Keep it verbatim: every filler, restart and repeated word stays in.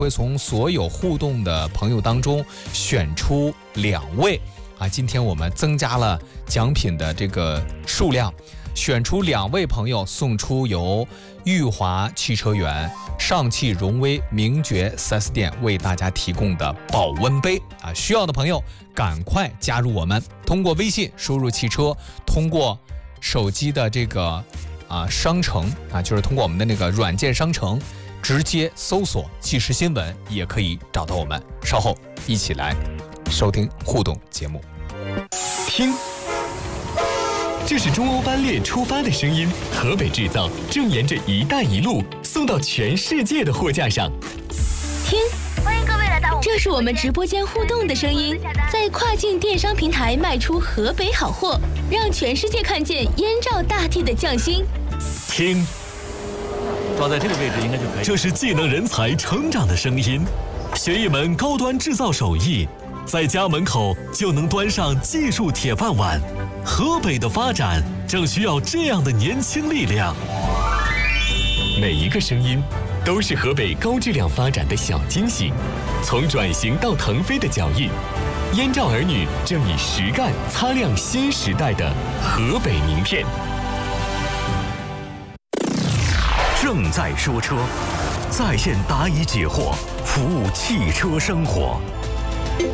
会从所有互动的朋友当中选出两位啊，今天我们增加了奖品的这个数量，选出两位朋友送出由裕华汽车园上汽荣威名爵 四 S 店为大家提供的保温杯啊，需要的朋友赶快加入我们，通过微信输入汽车，通过手机的这个啊商城啊，就是通过我们的那个软件商城直接搜索即时新闻也可以找到我们，稍后一起来收听互动节目。 听，这是中欧班列出发的声音，河北制造正沿着一带一路送到全世界的货架上。 听，欢迎各位来到，这是我们直播间互动的声音，在跨境电商平台卖出河北好货，让全世界看见燕赵大地的匠心。 听， 抓在这个位置应该就可以。 这是技能人才成长的声音，学一门高端制造手艺，在家门口就能端上技术铁饭碗。河北的发展正需要这样的年轻力量。每一个声音都是河北高质量发展的小惊喜，从转型到腾飞的脚印，燕赵儿女正以实干擦亮新时代的河北名片。 正在说车，在线答疑解惑，服务汽车生活。